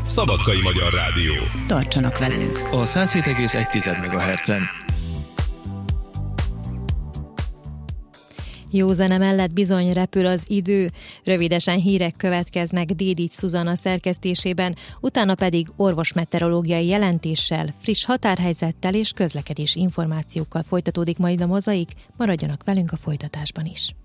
Szabadkai Magyar Rádió. Tartsanak velünk! A 107,1 MHz-en. Jó zene mellett bizony repül az idő. Rövidesen hírek következnek Dédics Szuzanna szerkesztésében, utána pedig orvosmeteorológiai jelentéssel, friss határhelyzettel és közlekedési információkkal folytatódik majd a mozaik. Maradjanak velünk a folytatásban is.